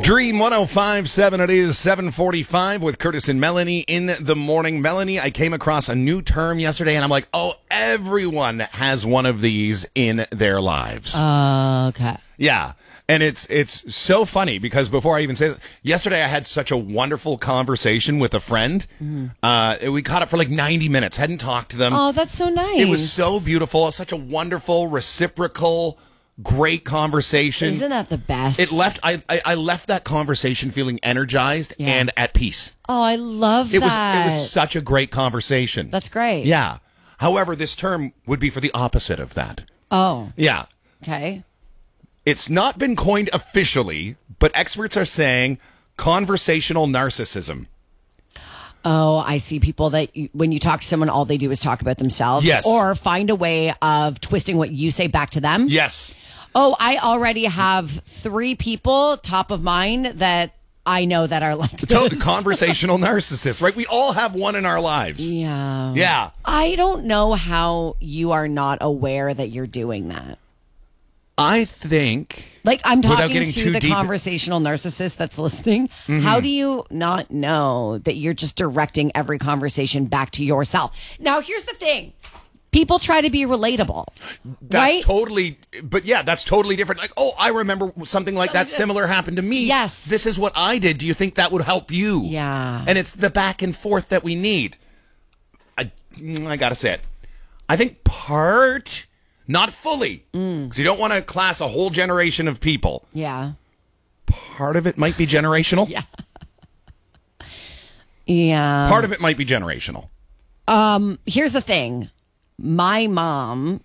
Dream 105.7, it is 7:45 with Curtis and Melanie in the morning. Melanie, I came across a new term yesterday, and I'm like, oh, everyone has one of these in their lives. Okay. Yeah. And it's so funny because before I even say this, yesterday I had such a wonderful conversation with a friend. We caught up for like 90 minutes, hadn't talked to them. Oh, that's so nice. It was so beautiful. Such a wonderful, reciprocal, great conversation. Isn't that the best? I left that conversation feeling energized and at peace. Oh, I love that. It was such a great conversation. That's great. Yeah. However, this term would be for the opposite of that. Oh. Yeah. Okay. It's not been coined officially, but experts are saying conversational narcissism. Oh, I see people that when you talk to someone, all they do is talk about themselves. Yes. Or find a way of twisting what you say back to them. Yes. Oh, I already have 3 people top of mind that I know that are like this. Conversational narcissists, right? We all have one in our lives. Yeah. Yeah. I don't know how you are not aware that you're doing that. I think... Like, I'm talking getting to too the deep... conversational narcissist that's listening. Mm-hmm. How do you not know that you're just directing every conversation back to yourself? Now, here's the thing. People try to be relatable. That's right? totally... But yeah, that's totally different. Like, oh, I remember something like that similar happened to me. Yes. This is what I did. Do you think that would help you? Yeah. And it's the back and forth that we need. I gotta say it. I think part... Not fully, because you don't want to class a whole generation of people. Yeah. Part of it might be generational. Yeah. Yeah. Part of it might be generational. Here's the thing. My mom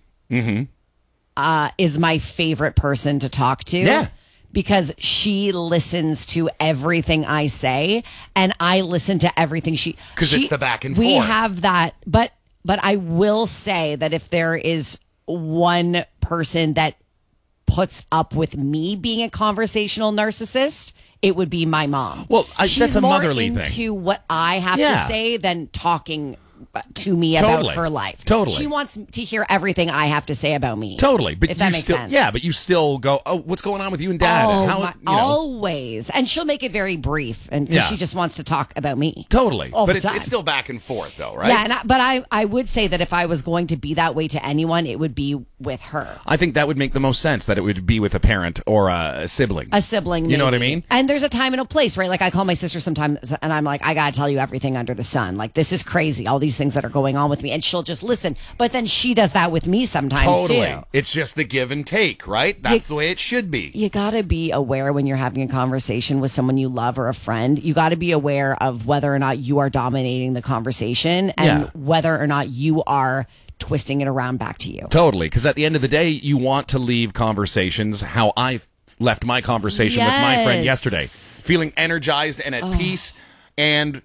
is my favorite person to talk to. Yeah. Because she listens to everything I say, and I listen to everything she... Because it's the back and we forth. We have that, but I will say that if there is... one person that puts up with me being a conversational narcissist, it would be my mom. Well, she's that's a more motherly into thing. What I have to say than talking to me Totally. about her life. Totally. She wants to hear everything I have to say about me. Totally. But if that you makes still, sense. yeah, but you still go, oh, what's going on with you and Dad? Oh, always. And she'll make it very brief, and she just wants to talk about me. Totally. All but the it's time. still back and forth, though, right? Yeah, but I would say that if I was going to be that way to anyone, it would be with her. I think that would make the most sense, that it would be with a parent or a sibling. A sibling, You know what I maybe. mean? And there's a time and a place, right? Like, I call my sister sometimes, and I'm like, I gotta tell you everything under the sun. Like, this is crazy, all these things that are going on with me. And she'll just listen. But then she does that with me sometimes, too. It's just the give and take, right? That's the way it should be. You gotta be aware when you're having a conversation with someone you love or a friend. You gotta be aware of whether or not you are dominating the conversation and whether or not you are twisting it around back to you. Totally. Because at the end of the day, you want to leave conversations how I left my conversation with my friend yesterday. Feeling energized and at peace and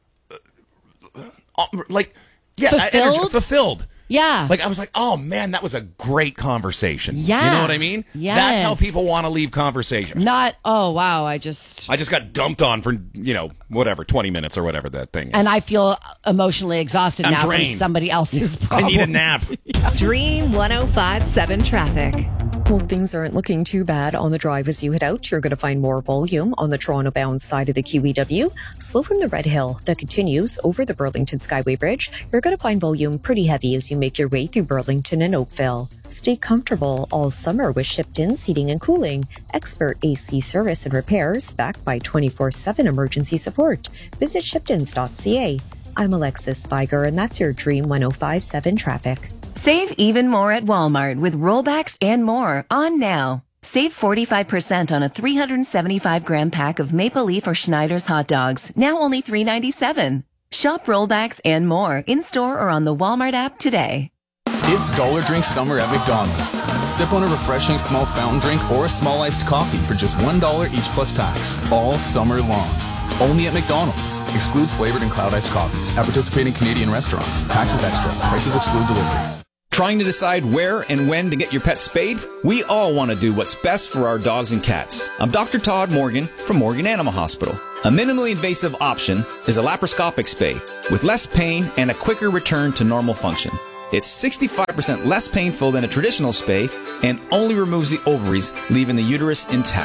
fulfilled. Yeah. Like, I was like, oh, man, that was a great conversation. Yeah. You know what I mean? Yes. That's how people want to leave conversations. Not, oh, wow, I just got dumped on for, 20 minutes or whatever that thing is. And I feel emotionally exhausted I'm now drained. from somebody else's problems. I need a nap. Dream 105.7 traffic. Well, things aren't looking too bad on the drive as you head out. You're going to find more volume on the Toronto-bound side of the QEW. Slow from the Red Hill that continues over the Burlington Skyway Bridge. You're going to find volume pretty heavy as you make your way through Burlington and Oakville. Stay comfortable all summer with Shipton's Heating and Cooling. Expert AC service and repairs backed by 24/7 emergency support. Visit shiptons.ca. I'm Alexis Spiger, and that's your Dream 105.7 traffic. Save even more at Walmart with rollbacks and more on now. Save 45% on a 375-gram pack of Maple Leaf or Schneider's hot dogs, now only $3.97. Shop rollbacks and more in-store or on the Walmart app today. It's Dollar Drink Summer at McDonald's. Sip on a refreshing small fountain drink or a small iced coffee for just $1 each plus tax, all summer long. Only at McDonald's. Excludes flavored and cloud iced coffees at participating Canadian restaurants. Taxes extra. Prices exclude delivery. Trying to decide where and when to get your pet spayed? We all want to do what's best for our dogs and cats. I'm Dr. Todd Morgan from Morgan Animal Hospital. A minimally invasive option is a laparoscopic spay with less pain and a quicker return to normal function. It's 65% less painful than a traditional spay and only removes the ovaries, leaving the uterus intact.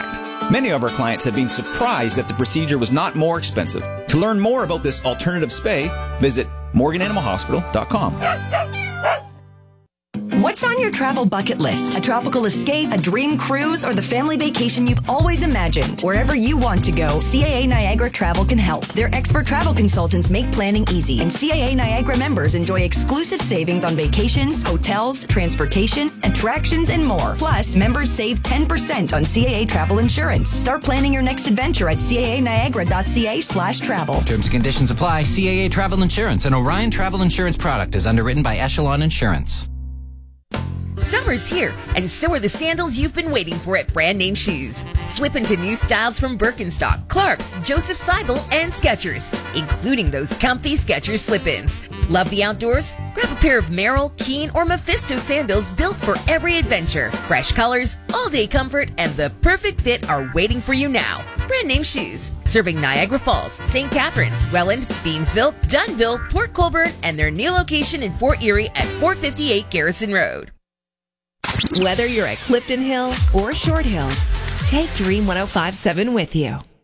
Many of our clients have been surprised that the procedure was not more expensive. To learn more about this alternative spay, visit MorganAnimalHospital.com. What's on your travel bucket list? A tropical escape, a dream cruise, or the family vacation you've always imagined? Wherever you want to go, CAA Niagara Travel can help. Their expert travel consultants make planning easy, and CAA Niagara members enjoy exclusive savings on vacations, hotels, transportation, attractions, and more. Plus, members save 10% on CAA travel insurance. Start planning your next adventure at caaniagara.ca/travel. Terms and conditions apply. CAA Travel Insurance, an Orion Travel Insurance product, is underwritten by Echelon Insurance. Summer's here, and so are the sandals you've been waiting for at Brand Name Shoes. Slip into new styles from Birkenstock, Clarks, Joseph Seibel, and Skechers, including those comfy Skechers slip-ins. Love the outdoors? Grab a pair of Merrill, Keen, or Mephisto sandals built for every adventure. Fresh colors, all-day comfort, and the perfect fit are waiting for you now. Brand Name Shoes, serving Niagara Falls, St. Catharines, Welland, Beamsville, Dunnville, Port Colborne, and their new location in Fort Erie at 458 Garrison Road. Whether you're at Clifton Hill or Short Hills, take Dream 105.7 with you.